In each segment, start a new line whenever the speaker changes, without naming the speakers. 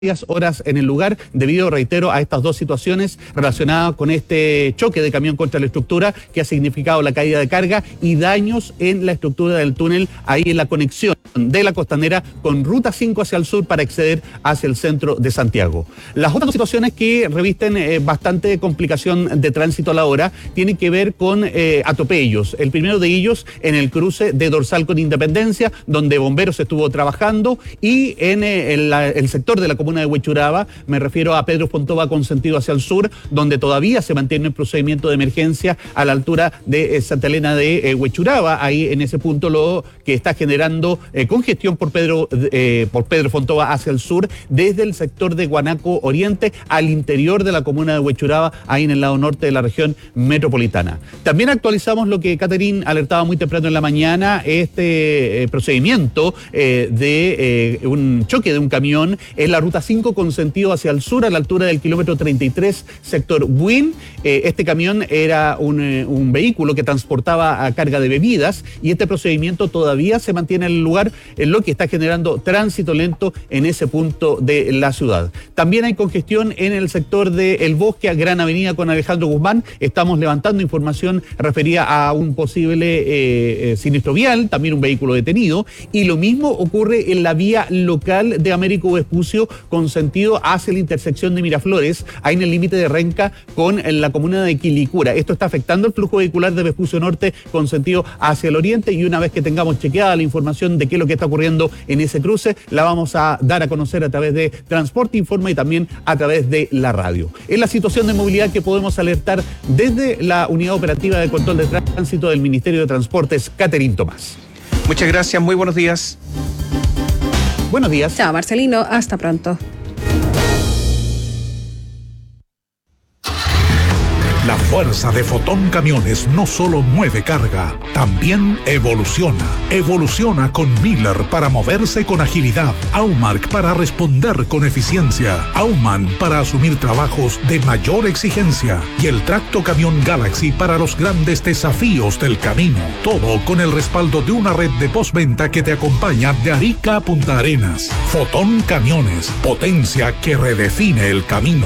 horas en el lugar debido, reitero, a estas dos situaciones relacionadas con este choque de camión contra la estructura que ha significado la caída de carga y daños en la estructura del túnel ahí en la conexión de la Costanera con Ruta 5 hacia el sur para acceder hacia el centro de Santiago. Las otras situaciones que revisten bastante complicación de tránsito a la hora tienen que ver con atropellos. El primero de ellos en el cruce de Dorsal con Independencia, donde Bomberos estuvo trabajando, y en el sector de la comuna de Huechuraba, me refiero a Pedro Fontova con sentido hacia el sur, donde todavía se mantiene el procedimiento de emergencia a la altura de Santa Elena de Huechuraba, ahí en ese punto, lo que está generando congestión por Pedro Fontova hacia el sur, desde el sector de Guanaco Oriente al interior de la comuna de Huechuraba, ahí en el lado norte de la región metropolitana. También actualizamos lo que Catherine alertaba muy temprano en la mañana, este procedimiento de un choque de un camión en la Ruta 5 con sentido hacia el sur a la altura del kilómetro 33, sector Buin. Este camión era un vehículo que transportaba a carga de bebidas y este procedimiento todavía se mantiene en el lugar, en lo que está generando tránsito lento en ese punto de la ciudad. También hay congestión en el sector de El Bosque, a Gran Avenida con Alejandro Guzmán. Estamos levantando información referida a un posible siniestro vial, también un vehículo detenido, y lo mismo ocurre en la vía local de Américo Vespucio con sentido hacia la intersección de Miraflores, ahí en el límite de Renca con la comuna de Quilicura. Esto está afectando el flujo vehicular de Vespucio Norte con sentido hacia el oriente, y una vez que tengamos chequeada la información de qué es lo que está ocurriendo en ese cruce, la vamos a dar a conocer a través de Transporte Informa y también a través de la radio. Es la situación de movilidad que podemos alertar desde la Unidad Operativa de Control de Tránsito del Ministerio de Transportes, Catherine Tomás.
Muchas gracias, muy buenos días.
Buenos días.
Chao, Marcelino, hasta pronto.
La fuerza de Fotón Camiones no solo mueve carga, también evoluciona. Evoluciona con Miller para moverse con agilidad, Aumark para responder con eficiencia, Aumann para asumir trabajos de mayor exigencia y el Tracto Camión Galaxy para los grandes desafíos del camino. Todo con el respaldo de una red de postventa que te acompaña de Arica a Punta Arenas. Fotón Camiones, potencia que redefine el camino.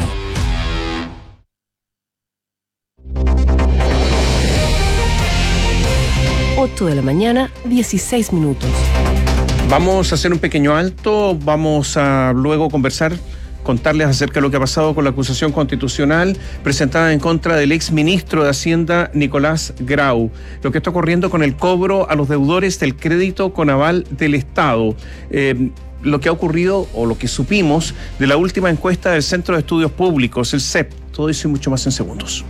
8 de la mañana, 16 minutos.
Vamos a hacer un pequeño alto, vamos a luego contarles acerca de lo que ha pasado con la acusación constitucional presentada en contra del exministro de Hacienda, Nicolás Grau. Lo que está ocurriendo con el cobro a los deudores del crédito con aval del Estado. Lo que ha ocurrido, o lo que supimos, de la última encuesta del Centro de Estudios Públicos, el CEP. Todo eso y mucho más en segundos.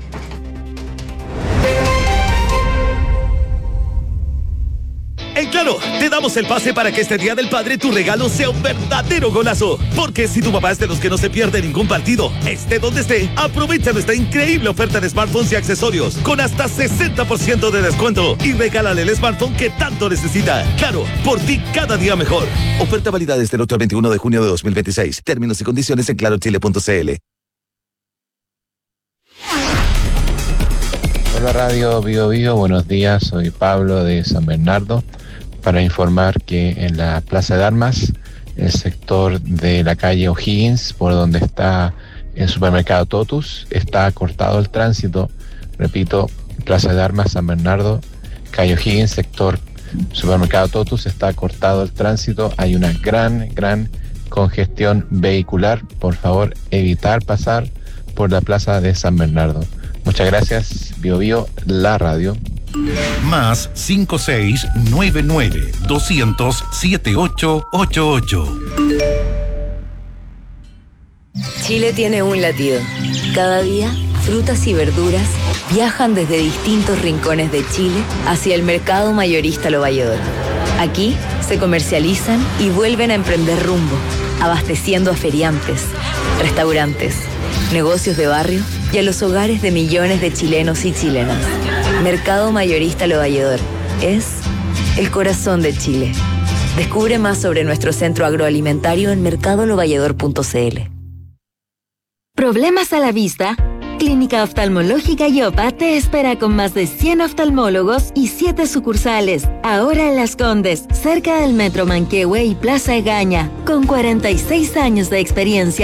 En Claro, te damos el pase para que este Día del Padre tu regalo sea un verdadero golazo. Porque si tu papá es de los que no se pierde ningún partido, esté donde esté, aprovecha nuestra increíble oferta de smartphones y accesorios con hasta 60% de descuento y regálale el smartphone que tanto necesita. Claro, por ti cada día mejor.
Oferta válida desde el 8 al 21 de junio de 2026. Términos y condiciones en clarochile.cl.
Hola Radio Bio Bio, buenos días, soy Pablo de San Bernardo para informar que en la Plaza de Armas, el sector de la calle O'Higgins, por donde está el supermercado Totus, está cortado el tránsito. Repito, Plaza de Armas, San Bernardo, calle O'Higgins, sector supermercado Totus, está cortado el tránsito. Hay una gran congestión vehicular. Por favor, evitar pasar por la Plaza de San Bernardo. Muchas gracias, Bio Bio, la radio.
Más 5699-200-7888.
Chile tiene un latido. Cada día, frutas y verduras viajan desde distintos rincones de Chile hacia el mercado mayorista Lo Valledor. Aquí se comercializan y vuelven a emprender rumbo, abasteciendo a feriantes, restaurantes, negocios de barrio y a los hogares de millones de chilenos y chilenas. Mercado Mayorista Lo Valledor es el corazón de Chile. Descubre más sobre nuestro centro agroalimentario en mercadolovalledor.cl.
¿Problemas a la vista?
Clínica Oftalmológica Yopa te espera con más de 100 oftalmólogos y 7 sucursales. Ahora en Las Condes, cerca del Metro Manquehue y Plaza Egaña. Con 46 años de experiencia,